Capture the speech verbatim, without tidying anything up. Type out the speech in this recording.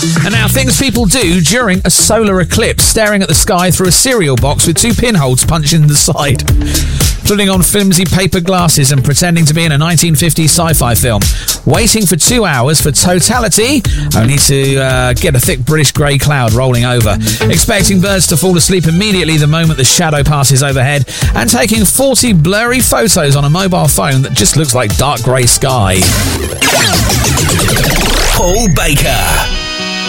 And now, things people do during a solar eclipse: staring at the sky through a cereal box with two pinholes punched in the side, putting on flimsy paper glasses and pretending to be in a nineteen fifties sci-fi film, waiting for two hours for totality, only to uh, get a thick British grey cloud rolling over, expecting birds to fall asleep immediately the moment the shadow passes overhead, and taking forty blurry photos on a mobile phone that just looks like dark grey sky. Paul Baker.